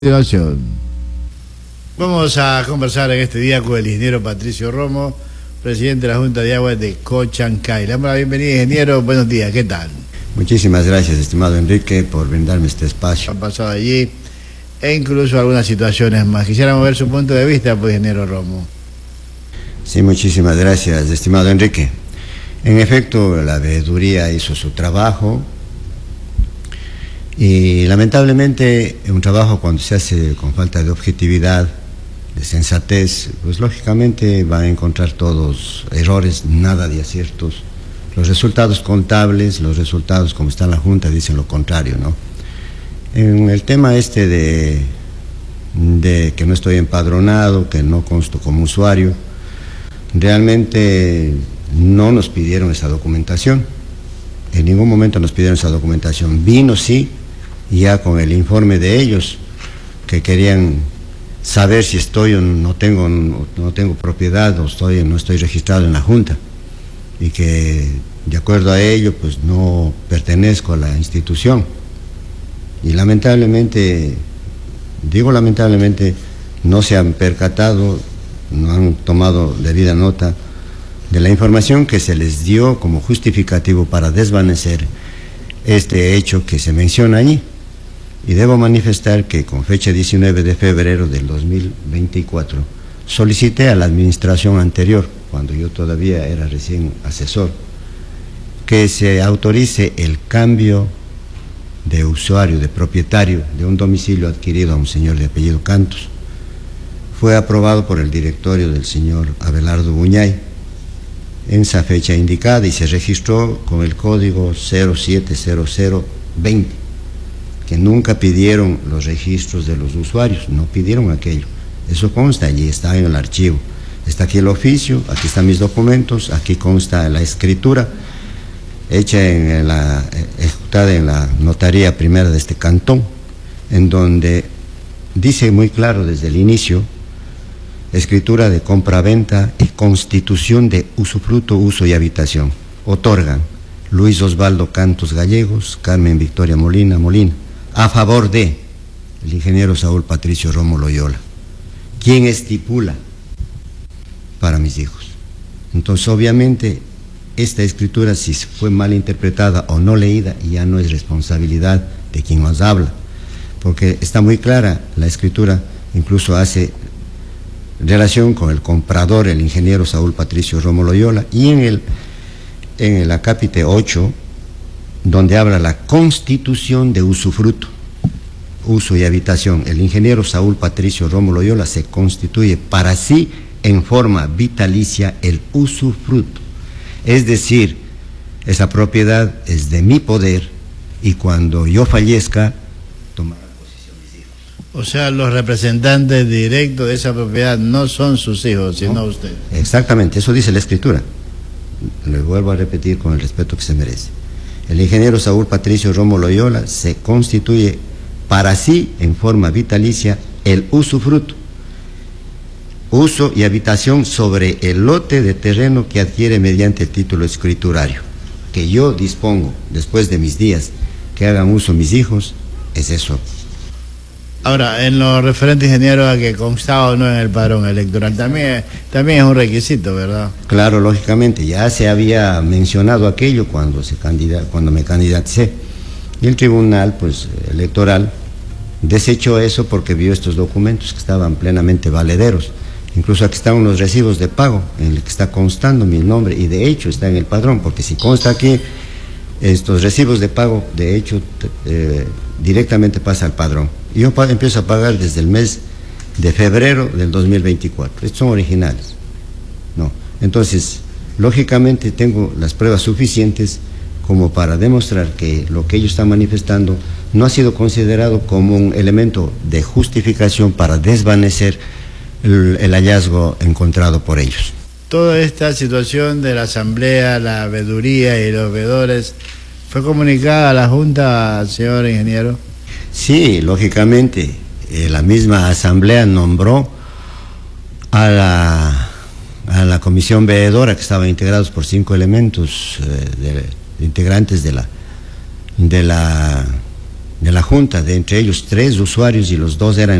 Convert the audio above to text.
Continuación. Vamos a conversar en este día con el ingeniero Patricio Romo, presidente de la Junta de Aguas de Cochancay. Le damos la bienvenida, ingeniero. Buenos días, ¿qué tal? Muchísimas gracias, estimado Enrique, por brindarme este espacio. Han pasado allí e incluso algunas situaciones más. Quisiéramos ver su punto de vista, pues, ingeniero Romo. Sí, muchísimas gracias, estimado Enrique. En efecto, la veeduría hizo su trabajo y lamentablemente un trabajo cuando se hace con falta de objetividad, de sensatez, pues lógicamente van a encontrar todos errores, nada de aciertos. Los resultados contables, los resultados como está en la Junta dicen lo contrario, ¿no? En el tema este de que no estoy empadronado, que no consto como usuario, realmente no nos pidieron esa documentación. En ningún momento nos pidieron esa documentación. Vino, sí, ya con el informe de ellos, que querían saber si estoy o no tengo propiedad o no estoy registrado en la Junta, y que de acuerdo a ello pues no pertenezco a la institución. Y lamentablemente, digo lamentablemente, no se han percatado, no han tomado debida nota de la información que se les dio como justificativo para desvanecer este hecho que se menciona allí. Y debo manifestar que con fecha 19 de febrero del 2024 solicité a la administración anterior, cuando yo todavía era recién asesor, que se autorice el cambio de usuario, de propietario de un domicilio adquirido a un señor de apellido Cantos. Fue aprobado por el directorio del señor Abelardo Buñay en esa fecha indicada y se registró con el código 070020, que nunca pidieron los registros de los usuarios, no pidieron aquello. Eso consta allí, está en el archivo. Está aquí el oficio, aquí están mis documentos, aquí consta la escritura hecha ejecutada en la notaría primera de este cantón, en donde dice muy claro desde el inicio: escritura de compra-venta y constitución de usufructo, uso y habitación. Otorgan Luis Osvaldo Cantos Gallegos, Carmen Victoria Molina, a favor de el ingeniero Saúl Patricio Romo Loyola, quien estipula para mis hijos. Entonces, obviamente, esta escritura, si fue mal interpretada o no leída, ya no es responsabilidad de quien nos habla, porque está muy clara la escritura, incluso hace relación con el comprador, el ingeniero Saúl Patricio Romo Loyola, y en el acápite 8, donde habla la constitución de usufructo, uso y habitación, el ingeniero Saúl Patricio Romo Loyola se constituye para sí en forma vitalicia el usufructo. Es decir, esa propiedad es de mi poder y cuando yo fallezca tomará posesión mis hijos. O sea, los representantes directos de esa propiedad no son sus hijos, sino usted. Exactamente, eso dice la escritura. Le vuelvo a repetir con el respeto que se merece. El ingeniero Saúl Patricio Romo Loyola se constituye para sí en forma vitalicia el usufructo, uso y habitación sobre el lote de terreno que adquiere mediante el título escriturario, que yo dispongo después de mis días que hagan uso mis hijos. Es eso. Ahora, en lo referente, ingeniero, a que constaba o no en el padrón electoral, también es un requisito, ¿verdad? Claro, lógicamente, ya se había mencionado aquello cuando me candidaticé, y el tribunal pues electoral desechó eso porque vio estos documentos que estaban plenamente valederos. Incluso aquí están unos recibos de pago en el que está constando mi nombre, y de hecho está en el padrón, porque si consta aquí estos recibos de pago, de hecho directamente pasa al padrón. Y yo empiezo a pagar desde el mes de febrero del 2024. Estos son originales, ¿no? Entonces, lógicamente tengo las pruebas suficientes como para demostrar que lo que ellos están manifestando no ha sido considerado como un elemento de justificación para desvanecer el hallazgo encontrado por ellos. Toda esta situación de la asamblea, la veeduría y los veedores, ¿fue comunicada a la Junta, señor ingeniero? Sí, lógicamente, la misma asamblea nombró a la comisión veedora, que estaba integrados por 5 elementos integrantes de la de la Junta, de entre ellos 3 usuarios y los 2 eran